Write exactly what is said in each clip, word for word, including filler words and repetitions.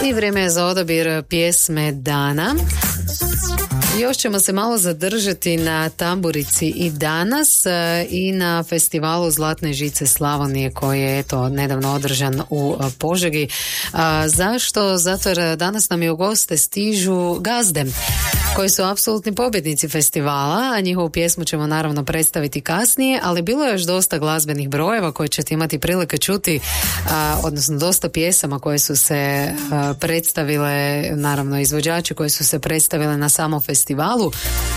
I vrijeme je za odabir pjesme dana. Još ćemo se malo zadržati na tamburici i danas e, i na festivalu Zlatne žice Slavonije koji je eto nedavno održan u e, Požegi. A, zašto? Zato jer danas nam je u goste stižu gazde koji su apsolutni pobjednici festivala, a njihovu pjesmu ćemo naravno predstaviti kasnije, ali bilo je još dosta glazbenih brojeva koje ćete imati prilike čuti, a, odnosno dosta pjesama koje su se a, predstavile, naravno izvođači koji su se predstavile na samom festivalu.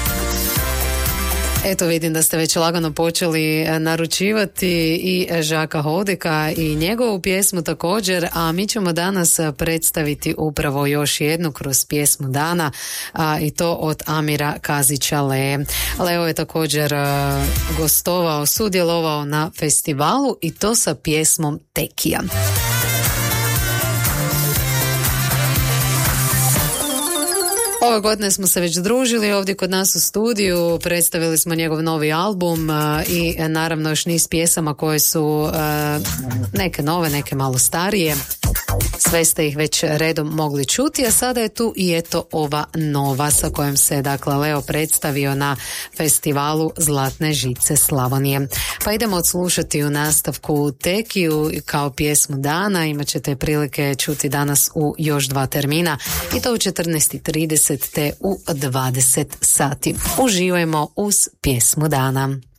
Eto, vidim da ste već lagano počeli naručivati i Žaka Hodeka i njegovu pjesmu također, a mi ćemo danas predstaviti upravo još jednu kroz pjesmu dana, a, i to od Amira Kazića Lea. Leo je također a, gostovao, sudjelovao na festivalu i to sa pjesmom Tekija. Ove godine smo se već družili ovdje kod nas u studiju, predstavili smo njegov novi album i naravno još niz pjesama koje su neke nove, neke malo starije. Sve ste ih već redom mogli čuti, a sada je tu i eto ova nova sa kojom se dakle Leo predstavio na festivalu Zlatne žice Slavonije. Pa idemo odslušati u nastavku Tekiju kao pjesmu dana, imat ćete prilike čuti danas u još dva termina i to u četrnaest i trideset te u dvadeset sati. Uživajmo uz pjesmu dana.